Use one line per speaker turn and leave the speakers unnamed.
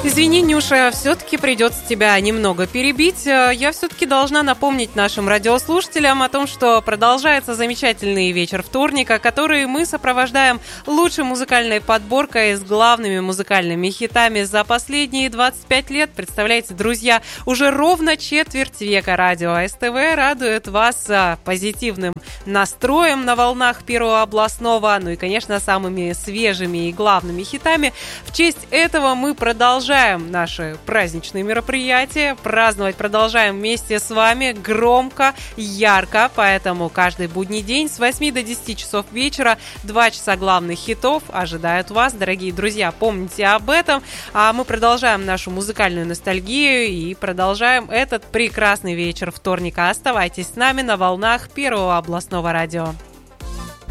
Извини, Нюша, все-таки придется тебя немного перебить. Я все-таки должна напомнить нашим радиослушателям о том, что продолжается замечательный вечер вторника, который мы сопровождаем лучшей музыкальной подборкой с главными музыкальными хитами за последние 25 лет. Представляете, друзья, уже ровно четверть века радио СТВ радует вас позитивным настроем на волнах Первого областного, ну и, конечно, самыми свежими и главными хитами. В честь этого мы продолжаем наши праздничные мероприятия. Праздновать продолжаем вместе с вами громко, ярко. Поэтому каждый будний день с 8 до 10 часов вечера 2 часа главных хитов ожидают вас, дорогие друзья. Помните об этом. А мы продолжаем нашу музыкальную ностальгию и продолжаем этот прекрасный вечер вторника. Оставайтесь с нами на волнах Первого областного радио.